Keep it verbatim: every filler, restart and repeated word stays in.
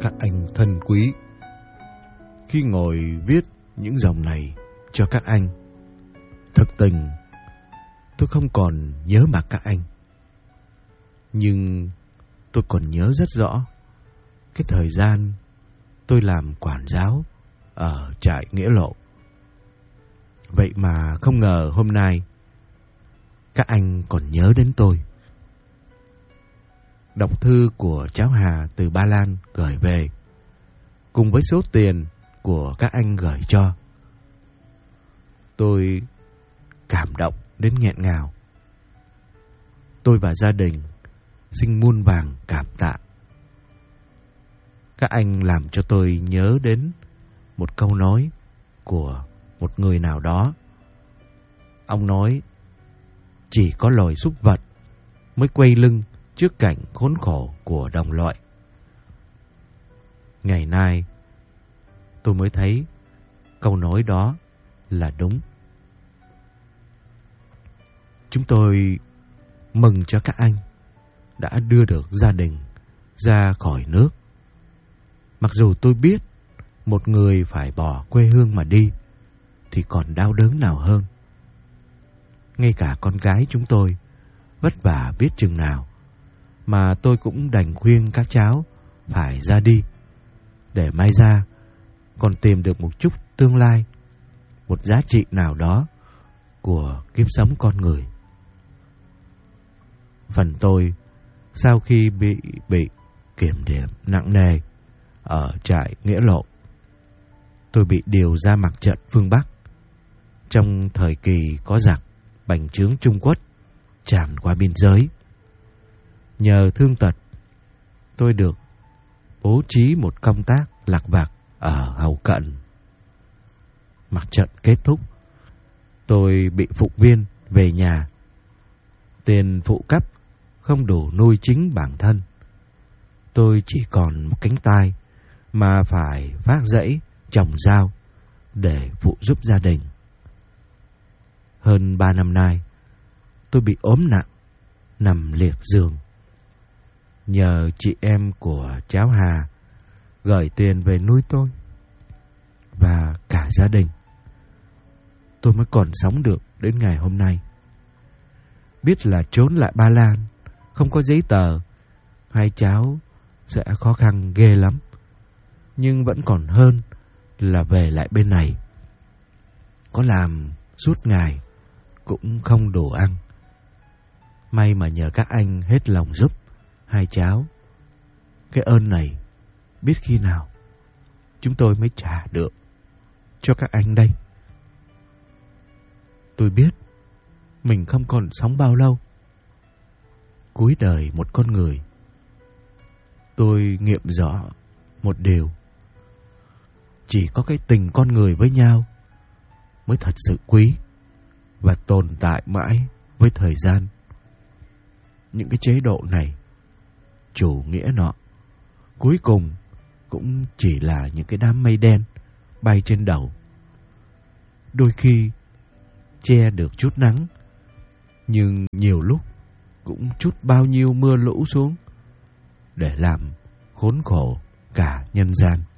Các anh thân quý, khi ngồi viết những dòng này cho các anh, thực tình tôi không còn nhớ mặt các anh. Nhưng tôi còn nhớ rất rõ cái thời gian tôi làm quản giáo ở trại Nghĩa Lộ. Vậy mà không ngờ hôm nay các anh còn nhớ đến tôi. Đọc thư của cháu Hà từ Ba Lan gửi về, cùng với số tiền của các anh gửi cho, tôi cảm động đến nghẹn ngào. Tôi và gia đình xin muôn vàng cảm tạ. Các anh làm cho tôi nhớ đến một câu nói của một người nào đó. Ông nói, chỉ có loài súc vật mới quay lưng trước cảnh khốn khổ của đồng loại. Ngày nay tôi mới thấy câu nói đó là đúng. Chúng tôi mừng cho các anh đã đưa được gia đình ra khỏi nước. Mặc dù tôi biết một người phải bỏ quê hương mà đi thì còn đau đớn nào hơn. Ngay cả con gái chúng tôi vất vả biết chừng nào mà tôi cũng đành khuyên các cháu phải ra đi, để mai ra còn tìm được một chút tương lai, một giá trị nào đó của kiếp sống con người. Phần tôi, sau khi bị bị kiểm điểm nặng nề ở trại Nghĩa Lộ, tôi bị điều ra mặt trận phương Bắc trong thời kỳ có giặc bành trướng Trung Quốc tràn qua biên giới. Nhờ thương tật, tôi được bố trí một công tác lặt vặt ở hậu cận. Mặt trận kết thúc, tôi bị phục viên về nhà. Tiền phụ cấp không đủ nuôi chính bản thân. Tôi chỉ còn một cánh tay mà phải vác rẫy trồng rau để phụ giúp gia đình. Hơn ba năm nay, tôi bị ốm nặng, nằm liệt giường. Nhờ chị em của cháu Hà gửi tiền về nuôi tôi và cả gia đình, tôi mới còn sống được đến ngày hôm nay. Biết là trốn lại Ba Lan, không có giấy tờ, hai cháu sẽ khó khăn ghê lắm. Nhưng vẫn còn hơn là về lại bên này. Có làm suốt ngày cũng không đủ ăn. May mà nhờ các anh hết lòng giúp hai cháu. Cái ơn này biết khi nào chúng tôi mới trả được cho các anh đây. Tôi biết mình không còn sống bao lâu. Cuối đời một con người, tôi nghiệm rõ một điều: chỉ có cái tình con người với nhau mới thật sự quý và tồn tại mãi với thời gian. Những cái chế độ này, chủ nghĩa nọ, cuối cùng cũng chỉ là những cái đám mây đen bay trên đầu. Đôi khi che được chút nắng, nhưng nhiều lúc cũng chút bao nhiêu mưa lũ xuống để làm khốn khổ cả nhân gian.